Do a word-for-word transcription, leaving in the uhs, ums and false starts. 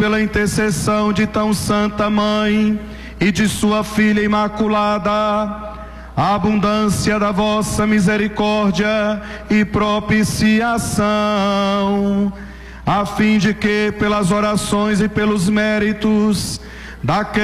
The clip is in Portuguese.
pela intercessão de tão santa mãe e de sua filha imaculada, a abundância da vossa misericórdia e propiciação, a fim de que pelas orações e pelos méritos daqueles